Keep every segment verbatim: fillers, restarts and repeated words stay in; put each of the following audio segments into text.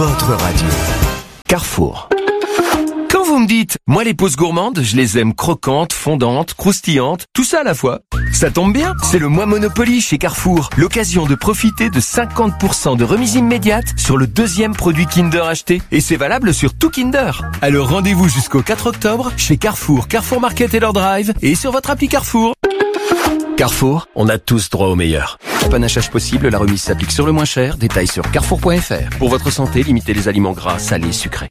votre radio. Carrefour. Quand vous me dites, moi les pousses gourmandes, je les aime croquantes, fondantes, croustillantes, tout ça à la fois. Ça tombe bien, c'est le mois Monopoly chez Carrefour. L'occasion de profiter de cinquante pour cent de remise immédiate sur le deuxième produit Kinder acheté. Et c'est valable sur tout Kinder. Alors rendez-vous jusqu'au quatre octobre chez Carrefour, Carrefour Market et leur drive et sur votre appli Carrefour. Carrefour, on a tous droit au meilleur. Panachage possible, la remise s'applique sur le moins cher. Détails sur carrefour point f r. Pour votre santé, limitez les aliments gras, salés, sucrés.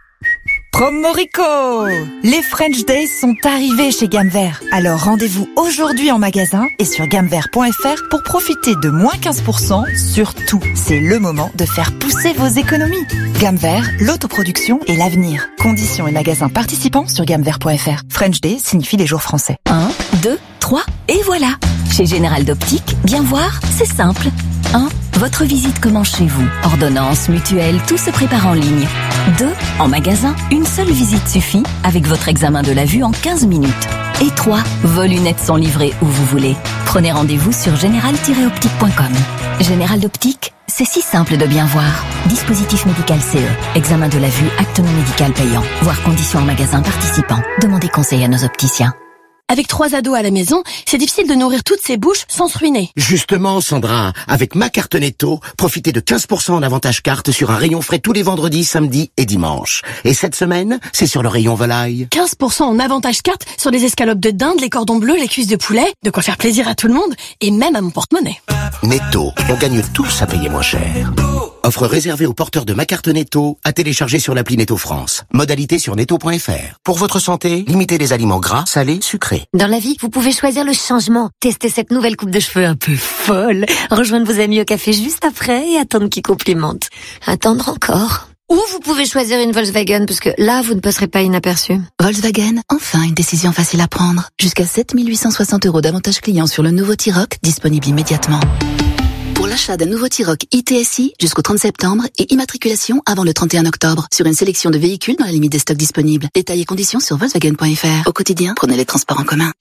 Promorico! Les French Days sont arrivés chez Gamme Vert. Alors rendez-vous aujourd'hui en magasin et sur gamme vert point f r pour profiter de moins quinze pour cent sur tout. C'est le moment de faire pousser vos économies. Gamme Vert, l'autoproduction et l'avenir. Conditions et magasins participants sur gamme vert point f r. French Day signifie les jours français. un, deux, trois et voilà. Chez Général d'Optique, bien voir, c'est simple. un. Votre visite commence chez vous. Ordonnance, mutuelle, tout se prépare en ligne. deux. En magasin, une seule visite suffit avec votre examen de la vue en quinze minutes. Et trois. Vos lunettes sont livrées où vous voulez. Prenez rendez-vous sur général tiret optique point com. Général d'Optique, c'est si simple de bien voir. Dispositif médical C E. Examen de la vue, acte non médical payant. Voir conditions en magasin participant. Demandez conseil à nos opticiens. Avec trois ados à la maison, c'est difficile de nourrir toutes ces bouches sans se ruiner. Justement, Sandra, avec ma carte Netto, profitez de quinze pour cent en avantage carte sur un rayon frais tous les vendredis, samedis et dimanches. Et cette semaine, c'est sur le rayon volaille. quinze pour cent en avantage carte sur les escalopes de dinde, les cordons bleus, les cuisses de poulet. De quoi faire plaisir à tout le monde et même à mon porte-monnaie. Netto, on gagne tous à payer moins cher. Offre réservée aux porteurs de ma carte Netto, à télécharger sur l'appli Netto France. Modalité sur netto point f r. Pour votre santé, limitez les aliments gras, salés, sucrés. Dans la vie, vous pouvez choisir le changement. Tester cette nouvelle coupe de cheveux un peu folle. Rejoindre vos amis au café juste après et attendre qu'ils complimentent. Attendre encore. Ou vous pouvez choisir une Volkswagen, parce que là, vous ne passerez pas inaperçu. Volkswagen, enfin une décision facile à prendre. Jusqu'à sept mille huit cent soixante euros d'avantage client sur le nouveau T-Roc, disponible immédiatement. Pour l'achat d'un nouveau T-Roc I T S I jusqu'au trente septembre et immatriculation avant le trente et un octobre sur une sélection de véhicules dans la limite des stocks disponibles. Détails et conditions sur volkswagen point f r. Au quotidien, prenez les transports en commun.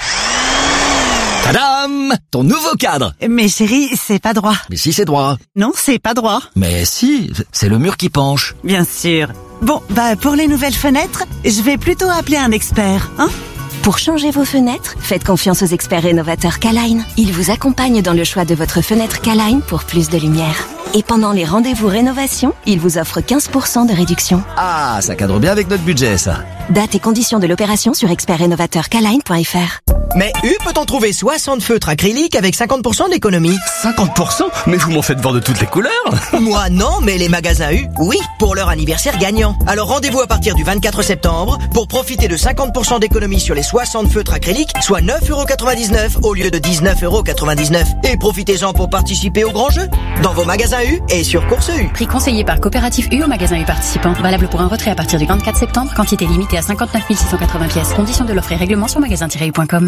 Tadam! Ton nouveau cadre! Mais chérie, c'est pas droit. Mais si, c'est droit. Non, c'est pas droit. Mais si, c'est le mur qui penche. Bien sûr. Bon, bah pour les nouvelles fenêtres, je vais plutôt appeler un expert, hein? Pour changer vos fenêtres, faites confiance aux experts rénovateurs K-Line. Ils vous accompagnent dans le choix de votre fenêtre K-Line pour plus de lumière. Et pendant les rendez-vous rénovation, ils vous offrent quinze pour cent de réduction. Ah, ça cadre bien avec notre budget, ça. Date et conditions de l'opération sur expert rénovateur K line point f r. Mais U peut-on trouver soixante feutres acryliques avec cinquante pour cent d'économie? cinquante pour cent? Mais vous m'en faites voir de toutes les couleurs. Moi non, mais les magasins U, oui, pour leur anniversaire gagnant. Alors rendez-vous à partir du vingt-quatre septembre pour profiter de cinquante pour cent d'économie sur les soixante feutres acryliques, soit neuf euros quatre-vingt-dix-neuf au lieu de dix-neuf euros quatre-vingt-dix-neuf. Et profitez-en pour participer au grand jeu dans vos magasins U et sur Course U. Prix conseillé par Coopérative U au magasin U participant. Valable pour un retrait à partir du vingt-quatre septembre. Quantité limitée à cinquante-neuf mille six cent quatre-vingts pièces. Conditions de l'offre et règlement sur magasin tiret u point com.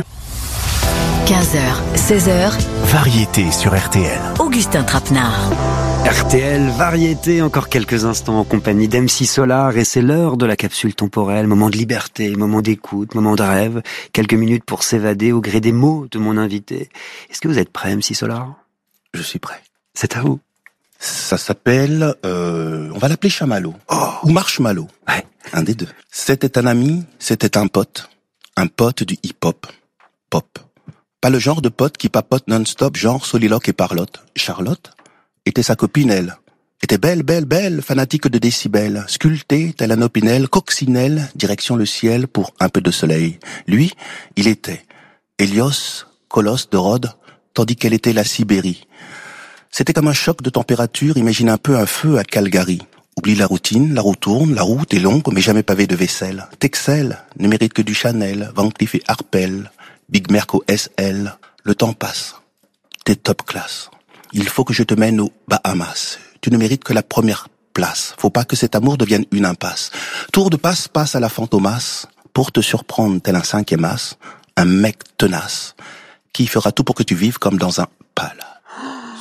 quinze heures, seize heures. Variété sur R T L. Augustin Trapenard. R T L Variété, encore quelques instants en compagnie d'M C Solar, et c'est l'heure de la capsule temporelle, moment de liberté, moment d'écoute, moment de rêve, quelques minutes pour s'évader au gré des mots de mon invité. Est-ce que vous êtes prêt, M C Solar? Je suis prêt. C'est à vous. Ça s'appelle, euh, on va l'appeler Chamallow, oh. ou Marshmallow, ouais. Un des deux. C'était un ami, c'était un pote, un pote du hip-hop, pop. Pas le genre de pote qui papote non-stop, genre Soliloque et Parlotte. Charlotte était sa copine, elle. Était belle, belle, belle, fanatique de décibels, sculptée, telle un opinel, coccinelle, direction le ciel pour un peu de soleil. Lui, il était Hélios, colosse de Rhodes, tandis qu'elle était la Sibérie. C'était comme un choc de température, imagine un peu un feu à Calgary. Oublie la routine, la roue tourne, la route est longue, mais jamais pavée de vaisselle. Texel ne mérite que du Chanel, Van Cleef et Arpels, Big Merco S L. Le temps passe. T'es top class. Il faut que je te mène aux Bahamas. Tu ne mérites que la première place. Faut pas que cet amour devienne une impasse. Tour de passe-passe à la fantomas, pour te surprendre tel un cinquième as, un mec tenace, qui fera tout pour que tu vives comme dans un palace.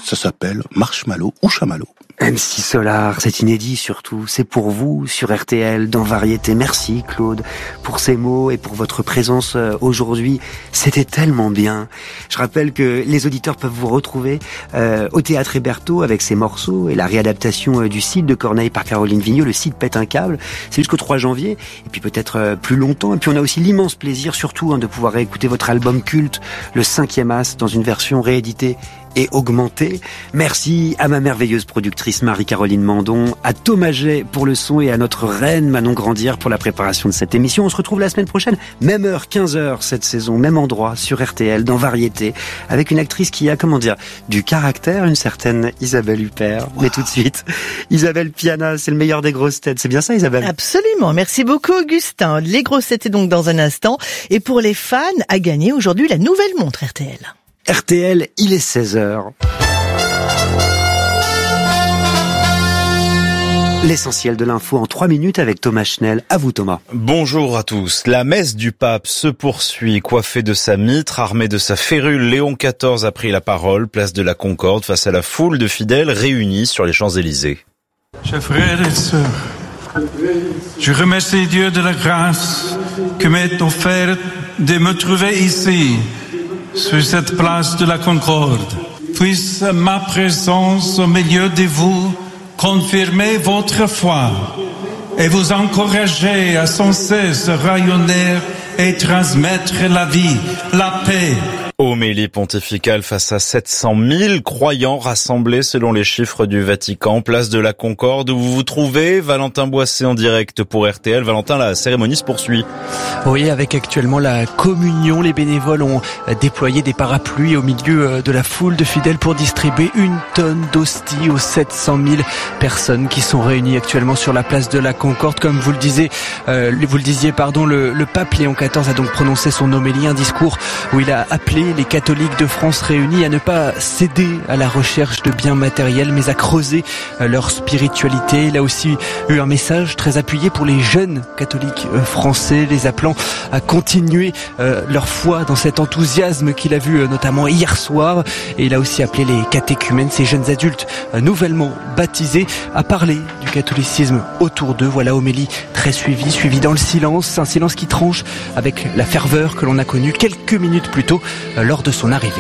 Ça s'appelle Marshmallow ou Chamallow. M six Solar, c'est inédit surtout. C'est pour vous sur R T L dans Variété. Merci Claude pour ces mots et pour votre présence aujourd'hui. C'était tellement bien. Je rappelle que les auditeurs peuvent vous retrouver euh, au Théâtre Hébertot avec ses morceaux et la réadaptation euh, du Cid de Corneille par Caroline Vigneault. Le Cid pète un câble. C'est jusqu'au trois janvier et puis peut-être euh, plus longtemps. Et puis on a aussi l'immense plaisir surtout hein, de pouvoir réécouter votre album culte, le cinquième As, dans une version rééditée et augmenté. Merci à ma merveilleuse productrice Marie-Caroline Mandon, à Thomas Jay pour le son et à notre reine Manon Grandière pour la préparation de cette émission. On se retrouve la semaine prochaine, même heure, quinze heures cette saison, même endroit sur R T L, dans Variété, avec une actrice qui a, comment dire, du caractère, une certaine Isabelle Huppert. Wow. Mais tout de suite, Isabelle Piana, c'est le meilleur des grosses têtes. C'est bien ça, Isabelle? Absolument. Merci beaucoup, Augustin. Les grosses têtes donc dans un instant. Et pour les fans, à gagner aujourd'hui la nouvelle montre R T L. R T L, il est seize heures. L'essentiel de l'info en trois minutes avec Thomas Schnell. À vous Thomas. Bonjour à tous. La messe du pape se poursuit. Coiffé de sa mitre, armé de sa férule, Léon quatorze a pris la parole, place de la Concorde, face à la foule de fidèles réunis sur les Champs-Élysées. Chers frères et sœurs, je remercie Dieu de la grâce que m'est offerte de me trouver ici, sur cette place de la Concorde. Puisse ma présence au milieu de vous confirmer votre foi et vous encourager à sans cesse rayonner et transmettre la vie, la paix. Homélie pontificale face à sept cent mille croyants rassemblés selon les chiffres du Vatican, place de la Concorde où vous vous trouvez. Valentin Boissé en direct pour R T L. Valentin, la cérémonie se poursuit. Oui, avec actuellement la communion, les bénévoles ont déployé des parapluies au milieu de la foule de fidèles pour distribuer une tonne d'hosties aux sept cent mille personnes qui sont réunies actuellement sur la place de la Concorde. Comme vous le disiez, euh, vous le disiez, pardon, le, le pape Léon quatorze a donc prononcé son homélie, un discours où il a appelé les catholiques de France réunis à ne pas céder à la recherche de biens matériels, mais à creuser leur spiritualité. Il a aussi eu un message très appuyé pour les jeunes catholiques français, les appelant à continuer leur foi dans cet enthousiasme qu'il a vu notamment hier soir. Et il a aussi appelé les catéchumènes, ces jeunes adultes nouvellement baptisés, à parler du catholicisme autour d'eux. Voilà, homélie très suivie, suivie dans le silence, un silence qui tranche avec la ferveur que l'on a connue quelques minutes plus tôt lors de son arrivée.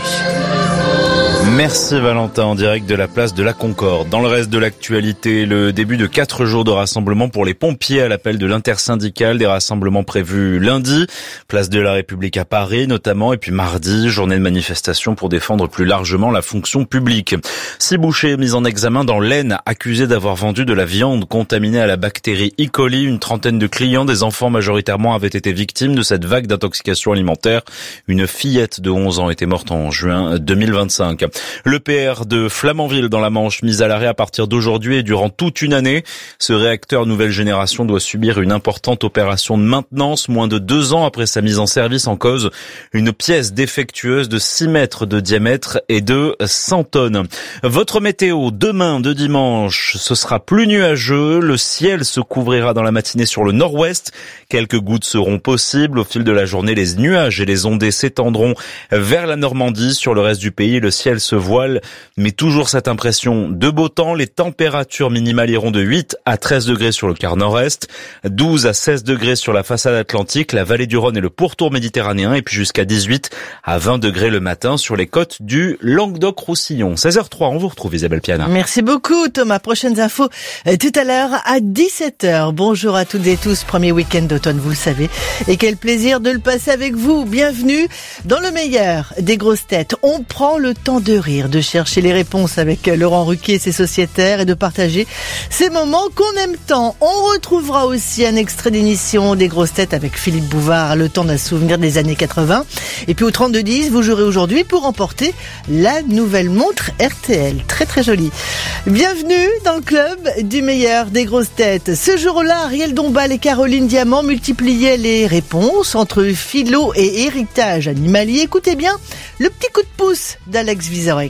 Merci Valentin, en direct de la place de la Concorde. Dans le reste de l'actualité, le début de quatre jours de rassemblement pour les pompiers à l'appel de l'intersyndicale, des rassemblements prévus lundi, place de la République à Paris notamment, et puis mardi, journée de manifestation pour défendre plus largement la fonction publique. Six bouchers mis en examen dans l'Aisne, accusés d'avoir vendu de la viande contaminée à la bactérie E. coli. Une trentaine de clients, des enfants majoritairement, avaient été victimes de cette vague d'intoxication alimentaire. Une fillette de onze ans était morte en juin deux mille vingt-cinq. Le P R de Flamanville dans la Manche, mis à l'arrêt à partir d'aujourd'hui et durant toute une année. Ce réacteur nouvelle génération doit subir une importante opération de maintenance moins de deux ans après sa mise en service. En cause une pièce défectueuse de six mètres de diamètre et de cent tonnes. Votre météo, demain de dimanche, ce sera plus nuageux. Le ciel se couvrira dans la matinée sur le nord-ouest. Quelques gouttes seront possibles. Au fil de la journée, les nuages et les ondées s'étendront vers la Normandie. Sur le reste du pays, le ciel se voile, mais toujours cette impression de beau temps. Les températures minimales iront de huit à treize degrés sur le quart nord-est, douze à seize degrés sur la façade atlantique, la vallée du Rhône et le pourtour méditerranéen, et puis jusqu'à dix-huit à vingt degrés le matin sur les côtes du Languedoc-Roussillon. seize heures trois, on vous retrouve Isabelle Piana. Merci beaucoup Thomas. Prochaines infos tout à l'heure à dix-sept heures. Bonjour à toutes et tous, premier week-end d'automne, vous le savez, et quel plaisir de le passer avec vous. Bienvenue dans le meilleur des grosses têtes. On prend le temps de rire, de chercher les réponses avec Laurent Ruquier et ses sociétaires et de partager ces moments qu'on aime tant. On retrouvera aussi un extrait d'émission des grosses têtes avec Philippe Bouvard, le temps d'un souvenir des années quatre-vingts. Et puis au trente-deux dix, vous jouerez aujourd'hui pour remporter la nouvelle montre R T L. Très très jolie. Bienvenue dans le club du meilleur des grosses têtes. Ce jour-là, Ariel Dombal et Caroline Diamant multipliaient les réponses entre philo et héritage animalier. Écoutez bien le petit coup de pouce d'Alex Vizorek.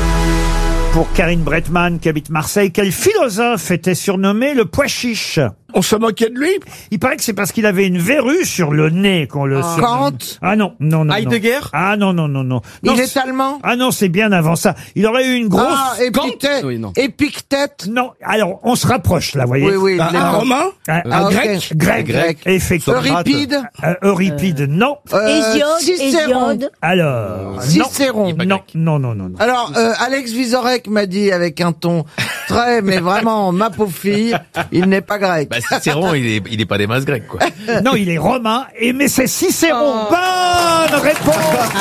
Pour Karine Bretman qui habite Marseille, quel philosophe était surnommé le pois chiche? On se moquait de lui. Il paraît que c'est parce qu'il avait une verrue sur le nez qu'on le Ah. surnomme. Kant. Ah non, non, non. Heidegger. Non. Ah non, non, non, non. Il Non, est c'est- allemand. Ah non, c'est bien avant ça. Il aurait eu une grosse... Ah, Épictète. Oui, non. Épictète. Non, alors on se rapproche là, voyez. Oui, oui, Un, je l'ai un pas. romain Un- Un, un grec grec. Grec, Un grec. effectivement. Euripide. Euh, Euripide, non. Euh, Hésiode, Cicéron. Hésiode. Alors, Cicéron. non. Non, non, non, non. Alors, euh, Alex Vizorek m'a dit avec un ton très, mais vraiment, ma pauvre fille, il n'est pas grec. Bah, Cicéron, il est, il est pas des masses grecques, quoi. Non, il est romain, et mais c'est Cicéron. Oh. Bonne réponse.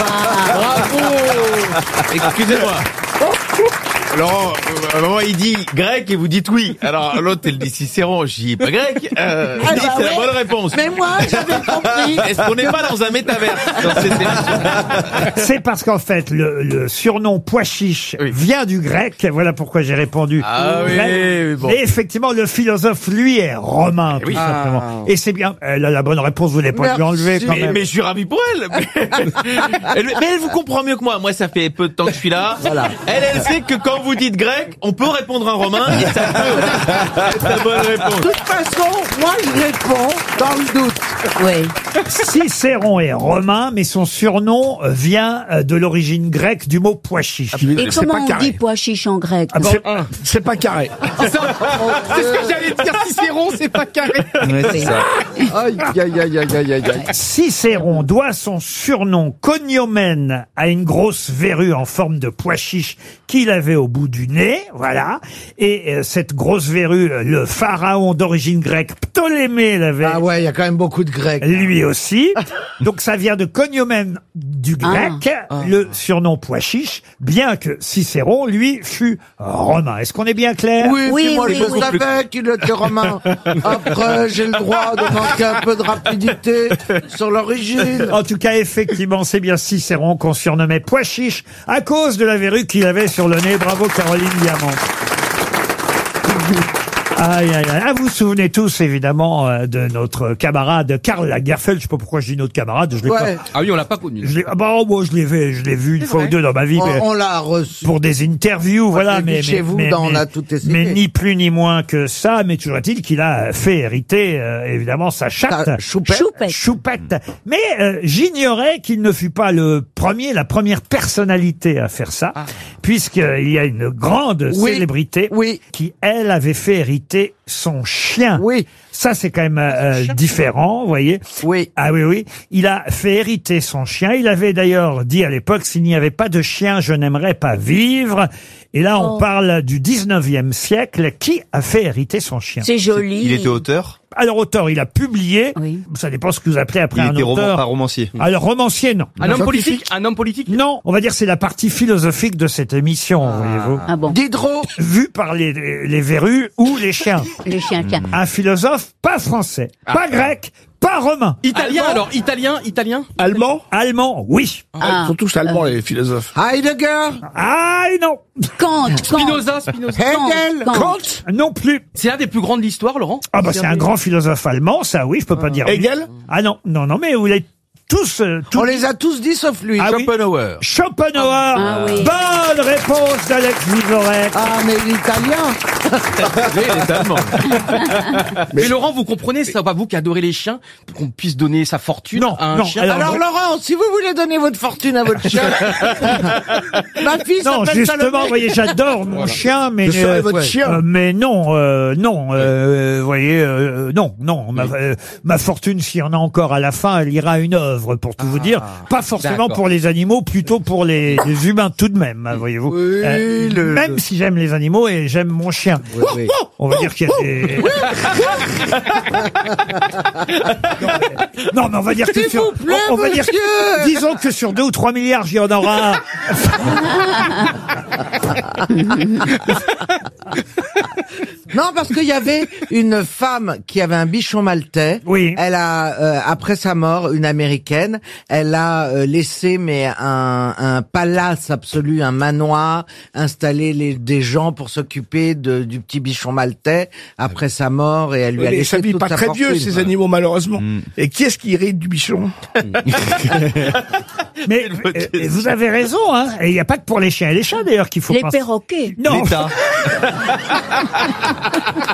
Bravo. Excusez-moi. Laurent, à un moment, il dit grec et vous dites oui. Alors, l'autre, elle dit Cicéron. Je dis pas grec. Euh, Ah je dis, bah c'est ouais. la bonne réponse. Mais moi, j'avais compris. Est-ce qu'on n'est pas dans un métaverse dans cette émission? C'est parce qu'en fait, le, le surnom pois chiche vient du grec. Voilà pourquoi j'ai répondu. Ah oui, grec. oui, bon. Et effectivement, le philosophe, lui, est romain, tout oui. simplement. Ah. Et c'est bien. Elle a la bonne réponse, vous l'avez pas dû enlever quand mais, même. mais je suis ravi pour elle. elle. Mais elle vous comprend mieux que moi. Moi, ça fait peu de temps que je suis là. Voilà. Elle, elle sait que quand vous dites grec, on peut répondre un romain et ça peut être la bonne De réponse. toute façon, moi, je réponds dans le doute. Oui. Cicéron est romain, mais son surnom euh, vient euh, de l'origine grecque du mot pois chiche. Et comment on dit pois chiche en grec? Ah bon, C'est pas carré. C'est ça. C'est ce que j'allais dire. Cicéron, c'est pas carré. Aïe, aïe, aïe, aïe, aïe, aïe, aïe. Cicéron doit son surnom cognomène à une grosse verrue en forme de pois chiche qu'il avait au bout du nez, voilà. Et euh, cette grosse verrue, euh, le pharaon d'origine grecque Ptolémée l'avait. Ah ouais, il y a quand même beaucoup de grecs. Lui aussi. Donc ça vient de cognomène du grec, le surnom pois chiche, bien que Cicéron, lui, fut romain. Est-ce qu'on est bien clair? Oui, Oui, puis moi oui, je oui. savais qu'il était romain. Après, j'ai le droit de manquer un peu de rapidité sur l'origine. En tout cas, effectivement, c'est bien Cicéron qu'on surnommait pois chiche à cause de la verrue qu'il avait sur le nez. Bravo Caroline Diamant. Aïe, aïe, aïe. Ah, vous vous souvenez tous, évidemment, euh, de notre camarade Karl Lagerfeld. Je sais pas pourquoi je dis notre camarade. Je l'ai Ouais. pas. Ah oui, on l'a pas connu. Je l'ai, ah bah, oh, moi, je l'ai vu, je l'ai vu une fois ou deux dans ma vie. On, mais on l'a reçu. pour des interviews, voilà. l'a vu Mais, chez mais, vous, mais, dans mais- On a tout essayé. mais ni plus ni moins que ça. Mais toujours est-il qu'il a fait hériter, euh, évidemment, sa chatte. Ta choupette. Choupette. Choupette. Mais euh, j'ignorais qu'il ne fut pas le premier, la première personnalité à faire ça, puisqu'il y a une grande Oui. célébrité Oui. qui, elle, avait fait hériter son chien. Oui. Ça, c'est quand même euh, différent, vous voyez. Oui. Ah oui, oui. Il a fait hériter son chien. Il avait d'ailleurs dit à l'époque, s'il n'y avait pas de chien, je n'aimerais pas vivre. Et là, on Oh. parle du dix-neuvième siècle. Qui a fait hériter son chien? C'est joli. Il était auteur. Alors, auteur, il a publié. Oui. Ça dépend ce que vous appelez après Il un était roman, auteur. pas romancier. Alors, romancier, non. Un Non. homme politique. Un homme politique. Non, on va dire c'est la partie philosophique de cette émission, voyez-vous. Ah bon. Diderot. Vu par les, les verrues ou les chiens. Les chiens, tiens. Un philosophe pas français, pas grec, pas romain. Italien alors. Italien. Italien. Allemand. Allemand, oui. Ah. Ils sont tous allemands, les philosophes. Heidegger. Ah non. Kant, Kant. Spinoza. Spinoza. Hegel. Kant. Kant. Non plus. C'est un des plus grands de l'histoire, Laurent. Ah bah c'est un grand philosophe allemand, ça oui, je peux pas dire. Hegel. Ah non, non, non, mais vous l'avez tous, euh, tous On les a tous dit sauf lui. Ah oui. Schopenhauer. Schopenhauer. Ah oui. Bonne réponse d'Alex Vizorek. Ah, mais l'italien. Oui, il est allemand. Mais Laurent, vous comprenez, c'est pas vous qui adorez les chiens, pour qu'on puisse donner sa fortune Non, à un non, chien. alors- Alors, Laurent, si vous voulez donner votre fortune à votre chien, ma fille Non, s'appelle justement, Salomé. vous voyez, j'adore mon chien, mais Je serai votre ouais. chien. Euh, mais non, euh, non, euh, vous voyez, euh, non, non, ma, euh, ma fortune, s'il y en a encore à la fin, elle ira à une œuvre, pour tout vous dire, pas forcément d'accord. pour les animaux, plutôt pour les, les humains tout de même, hein, voyez-vous. Oui, le- même le- si j'aime les animaux et j'aime mon chien, Oui, oui. on va dire qu'il y a des... non, mais on va dire que S'il sur, vous plaît, on, on va dire, monsieur. disons que sur deux ou trois milliards, il y en aura un. Non, parce qu'il y avait une femme qui avait un bichon maltais. Oui. Elle a, euh, après sa mort, une américaine, elle a euh, laissé mais un, un palace absolu, un manoir, installé les, des gens pour s'occuper de, du petit bichon maltais après sa mort, et elle lui Oui, a mais laissé ça vit toute pas sa très fortune. vieux, ces animaux, malheureusement. Et qui est-ce qui hérite du bichon Mais euh, vous avez raison, hein. Et il n'y a pas que pour les chiens et les chats d'ailleurs qu'il faut Les penser. perroquets. Non.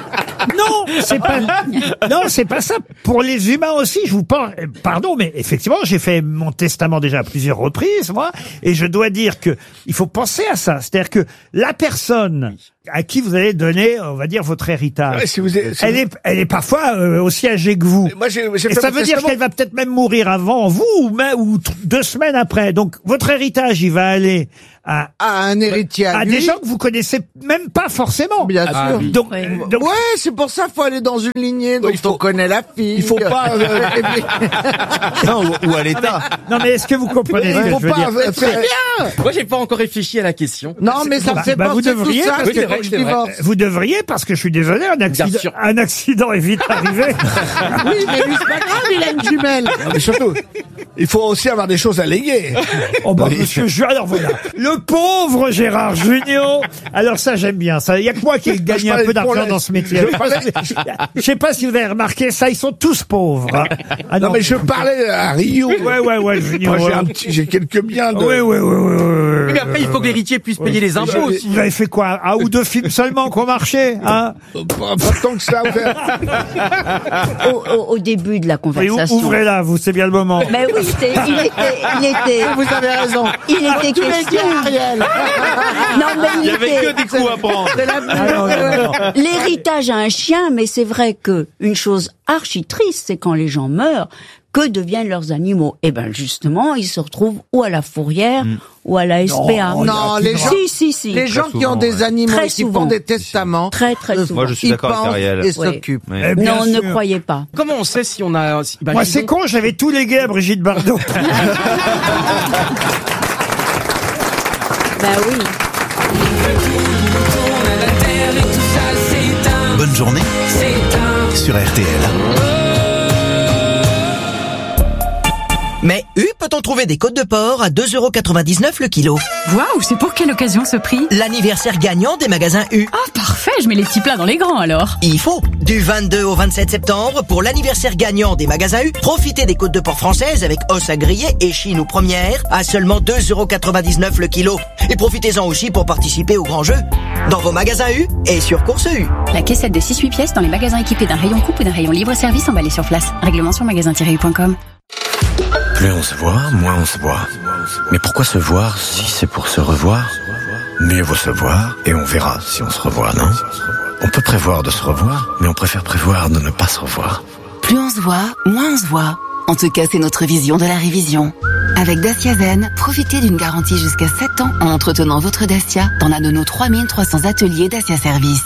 Non, c'est pas, non, c'est pas ça. Pour les humains aussi, je vous parle, pardon, mais effectivement, j'ai fait mon testament déjà à plusieurs reprises, moi, et je dois dire que il faut penser à ça. C'est-à-dire que la personne à qui vous allez donner, on va dire, votre héritage, Ouais, si vous êtes- si elle vous- est, elle est parfois euh, aussi âgée que vous. Moi, j'ai- j'ai et fait ça mon veut dire testament. qu'elle va peut-être même mourir avant vous ou, même, ou t- deux semaines après. Donc, votre héritage, il va aller à, à un héritier à, à lui. des gens que vous connaissez même pas forcément. Bien Ah, sûr. oui. Donc, ouais, donc- c'est pour ça qu'il faut aller dans une lignée dont on connaît la fille. Il faut pas. euh, Non, ou, ou à l'État. Non, mais est-ce que vous comprenez ce Il que faut je veux pas dire euh, faire. Moi, j'ai pas encore réfléchi à la question. Non, mais ça me Bah, fait bah, vous penser devriez, tout ça, parce parce que- que je divorce. Vous devriez, parce que je suis désolé, un accident, sûr. un accident est vite arrivé. Oui, mais lui, c'est pas grave, il a une jumelle. Non, mais surtout, il faut aussi avoir des choses à léguer. Oh bah, monsieur Ju- alors voilà. Le pauvre Gérard Junior. Alors ça, j'aime bien ça. Il y a que moi qui ai gagné un peu d'argent dans ce métier. Je parlais- Je sais pas si vous avez remarqué ça, ils sont tous pauvres. hein. Ah Non, mais je parlais à Rio. Ouais, ouais, ouais, Junior. Moi, j'ai ouais. un petit, j'ai quelques biens de. Oui, oui, oui, oui, oui, oui. Mais après, il faut que l'héritier puisse payer les impôts aussi. Vous avez fait quoi? Un ou deux films seulement qui ont marché, hein? Pas, pas tant que ça. Au, au- au début de la Oui, conversation. ouvrez-la, vous, c'est bien le moment. Mais oui, c'était- il était, il était. Vous avez raison. Il était Tu l'as dit, question. Ariel. Non, mais il, Il y avait était. que des coups à prendre. C'est la Ah, non, non, non. L'héritage a un chien, mais c'est vrai que une chose archi triste, c'est quand les gens meurent, que deviennent leurs animaux? Eh ben justement, ils se retrouvent ou à la fourrière ou à la S P A. Non, non, les gens, si, si, si. les gens qui souvent, ont des ouais. animaux Très et qui souvent. font des testaments, Très très euh, souvent. Moi, je suis ils d'accord avec pensent Ariel. et Ouais. s'occupent. Eh bien Non, ne sûr. croyez pas. Comment on sait si on a... Moi, Imaginons- c'est con, j'avais tous les gays à Brigitte Bardot. Ben oui. Bonne journée sur R T L. Mais U, peut-on trouver des côtes de porc à deux euros quatre-vingt-dix-neuf le kilo? Waouh, c'est pour quelle occasion ce prix? L'anniversaire gagnant des magasins U. Ah, parfait, je mets les petits plats dans les grands alors. Il faut. Du vingt-deux au vingt-sept septembre, pour l'anniversaire gagnant des magasins U, profitez des côtes de porc françaises avec os à griller et chine ou première à seulement deux euros quatre-vingt-dix-neuf le kilo. Et profitez-en aussi pour participer au grand jeu dans vos magasins U et sur Course U. La caissette de six huit pièces dans les magasins équipés d'un rayon coupe ou d'un rayon libre-service emballé sur place. Règlement sur magasin tiret u point com. Plus on se voit, moins on se voit. Mais pourquoi se voir si c'est pour se revoir? Mieux vaut se voir et on verra si on se revoit, non? On peut prévoir de se revoir, mais on préfère prévoir de ne pas se revoir. Plus on se voit, moins on se voit. En tout cas, c'est notre vision de la révision. Avec Dacia Zen, profitez d'une garantie jusqu'à sept ans en entretenant votre Dacia dans l'un de nos trois mille trois cents ateliers Dacia Service.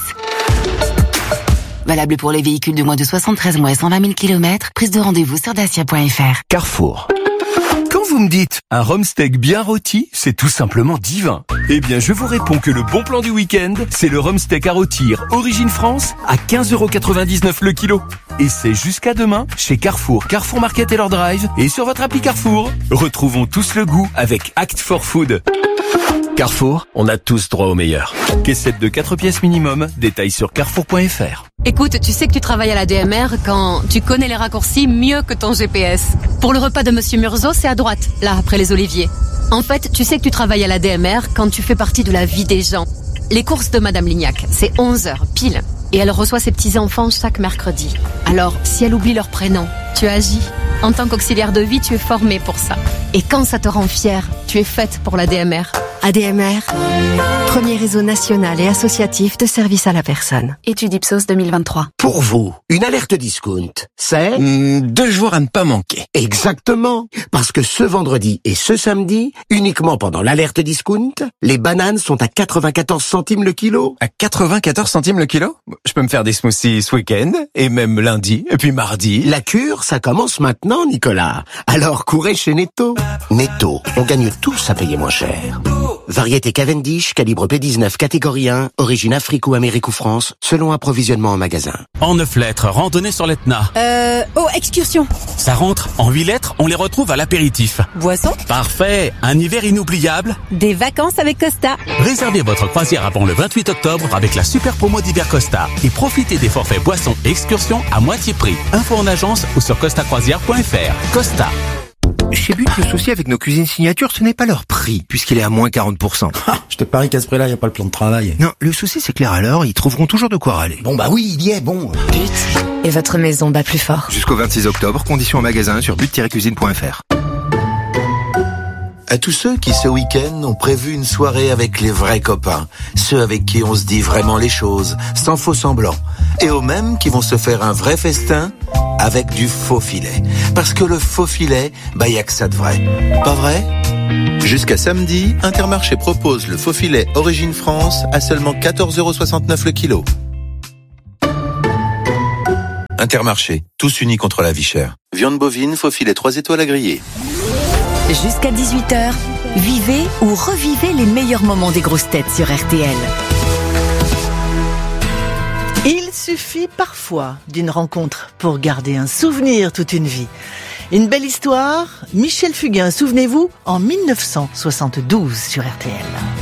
Valable pour les véhicules de moins de soixante-treize mois et cent vingt mille kilomètres. Prise de rendez-vous sur dacia point f r. Carrefour. Quand vous me dites un rhum steak bien rôti, c'est tout simplement divin. Eh bien, je vous réponds que le bon plan du week-end, c'est le rhum steak à rôtir Origine France à quinze euros quatre-vingt-dix-neuf le kilo. Et c'est jusqu'à demain chez Carrefour, Carrefour Market et leur drive et sur votre appli Carrefour. Retrouvons tous le goût avec Act for Food. Carrefour, on a tous droit au meilleur. Caissette de quatre pièces minimum, détails sur carrefour point f r. Écoute, tu sais que tu travailles à la D M R quand tu connais les raccourcis mieux que ton G P S. Pour le repas de Monsieur Murzo, c'est à droite, là, après les oliviers. En fait, tu sais que tu travailles à la D M R quand tu fais partie de la vie des gens. Les courses de Madame Lignac, c'est onze heures, pile. Et elle reçoit ses petits-enfants chaque mercredi. Alors, si elle oublie leur prénom, tu agis. En tant qu'auxiliaire de vie, tu es formé pour ça. Et quand ça te rend fier, tu es faite pour la D M R. A D M R, premier réseau national et associatif de services à la personne. Étude Ipsos deux mille vingt-trois. Pour vous, une alerte discount, c'est... Mmh, deux jours à ne pas manquer. Exactement. Parce que ce vendredi et ce samedi, uniquement pendant l'alerte discount, les bananes sont à quatre-vingt-quatorze centimes le kilo. À quatre-vingt-quatorze centimes le kilo? Je peux me faire des smoothies ce week-end, et même lundi, et puis mardi. La cure, ça commence maintenant, Nicolas. Alors courez chez Netto. Netto, on gagne tous à payer moins cher. Variété Cavendish, calibre P dix-neuf, catégorie un, origine Afrique ou Amérique ou France, selon approvisionnement en magasin. En neuf lettres, randonnée sur l'Etna. Euh, oh, excursion. Ça rentre. En huit lettres, on les retrouve à l'apéritif. Boisson. Parfait. Un hiver inoubliable. Des vacances avec Costa. Réservez votre croisière avant le vingt-huit octobre avec la super promo d'hiver Costa et profitez des forfaits boissons et excursions à moitié prix. Info en agence ou sur costa croisière point f r. Costa. Chez But, le souci avec nos cuisines signature, ce n'est pas leur prix, puisqu'il est à moins quarante pour cent. Je te parie qu'à ce prix-là, il n'y a pas le plan de travail. Non, le souci c'est que les râleurs, ils trouveront toujours de quoi râler. Bon bah oui, il y est, bon. But. Et votre maison bat plus fort. Jusqu'au vingt-six octobre, conditions en magasin sur but tiret cuisine point f r. À tous ceux qui, ce week-end, ont prévu une soirée avec les vrais copains, ceux avec qui on se dit vraiment les choses, sans faux semblant, et aux mêmes qui vont se faire un vrai festin avec du faux filet. Parce que le faux filet, bah y a que ça de vrai. Pas vrai ? Jusqu'à samedi, Intermarché propose le faux filet Origine France à seulement quatorze euros soixante-neuf le kilo. Intermarché, tous unis contre la vie chère. Viande bovine, faux filet trois étoiles à griller. Jusqu'à dix-huit heures, vivez ou revivez les meilleurs moments des grosses têtes sur R T L. Il suffit parfois d'une rencontre pour garder un souvenir toute une vie. Une belle histoire, Michel Fugain, souvenez-vous, en mille neuf cent soixante-douze sur R T L.